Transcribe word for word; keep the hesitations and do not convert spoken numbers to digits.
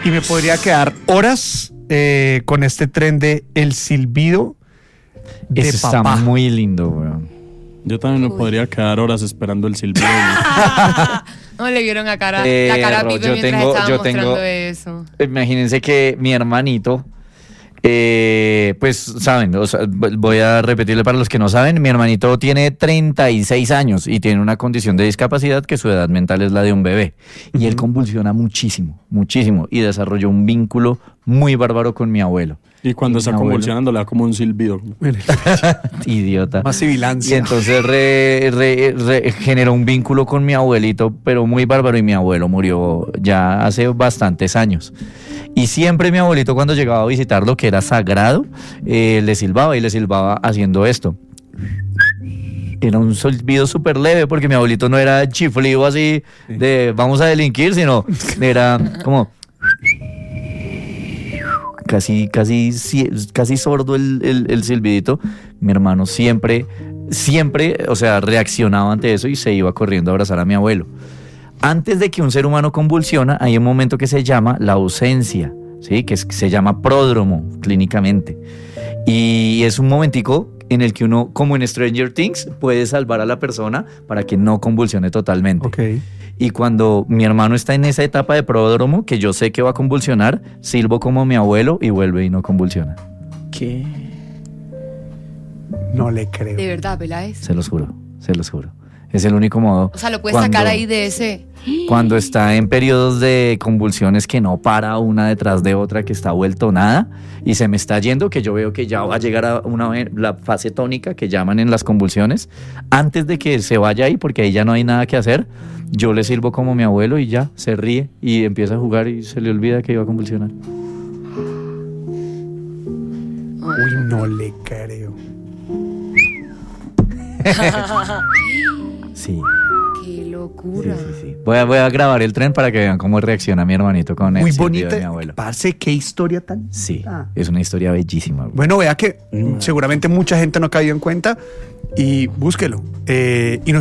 Y me podría quedar horas eh, con este tren de el silbido de Eso papá. está muy lindo, weón. Yo también me podría quedar horas esperando el silbido. No le vieron a cara, Eh, la cara a Ro, Pipe yo mientras tengo- estaba yo mostrando tengo- eso. Imagínense que mi hermanito, eh, pues saben, o sea, voy a repetirle para los que no saben, mi hermanito tiene treinta y seis años y tiene una condición de discapacidad que su edad mental es la de un bebé. Y él convulsiona muchísimo, muchísimo, y desarrolló un vínculo muy bárbaro con mi abuelo. Y cuando Mi está abuelo. convulsionando le da como un silbido. Idiota. Más Y sibilancia. entonces re- re- re- generó un vínculo con mi abuelito, pero muy bárbaro, y mi abuelo murió ya hace bastantes años. Y siempre mi abuelito, cuando llegaba a visitarlo, que era sagrado, eh, le silbaba y le silbaba haciendo esto. Era un silbido súper leve, porque mi abuelito no era chiflido así de vamos a delinquir, sino era como... Casi, casi, si- casi sordo el, el, el silbidito. Mi hermano siempre, siempre, o sea, reaccionaba ante eso y se iba corriendo a abrazar a mi abuelo. Antes de que un ser humano convulsiona, hay un momento que se llama la ausencia, ¿sí? Que es- se llama pródromo clínicamente. Y es un momentico en el que uno, como en Stranger Things, puede salvar a la persona para que no convulsione totalmente. Ok. Y cuando mi hermano está en esa etapa de pródromo, que yo sé que va a convulsionar, silbo como mi abuelo y vuelve y no convulsiona. ¿Qué? No le creo. De verdad, Peláez. Se los juro, se los juro. Es el único modo. O sea, lo puedes Cuando- sacar ahí de ese. Cuando está en periodos de convulsiones que no para una detrás de otra, que está vuelto nada, y se me está yendo, que yo veo que ya va a llegar a una, la fase tónica que llaman en las convulsiones, antes de que se vaya ahí, porque ahí ya no hay nada que hacer, yo le sirvo como mi abuelo y ya, se ríe y empieza a jugar y se le olvida que iba a convulsionar. Uy, no le creo. Sí. Qué locura. Sí, sí, sí. Voy a, voy a grabar el tren para que vean cómo reacciona mi hermanito con el Muy silbido bonita. de mi abuelo. Parce, qué historia tan. Sí, Ah. es una historia bellísima. güey. Bueno, vea que mm, seguramente mucha gente no ha caído en cuenta y búsquelo. Eh, y nos